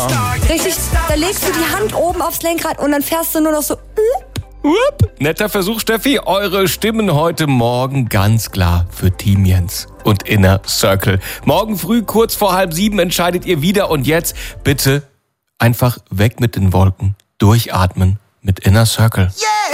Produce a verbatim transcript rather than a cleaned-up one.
Richtig, da legst du die Hand oben aufs Lenkrad und dann fährst du nur noch so. Upp. Netter Versuch, Steffi. Eure Stimmen heute Morgen ganz klar für Team Jens und Inner Circle. Morgen früh, kurz vor halb sieben, entscheidet ihr wieder. Und jetzt bitte einfach weg mit den Wolken. Durchatmen mit Inner Circle. Yeah!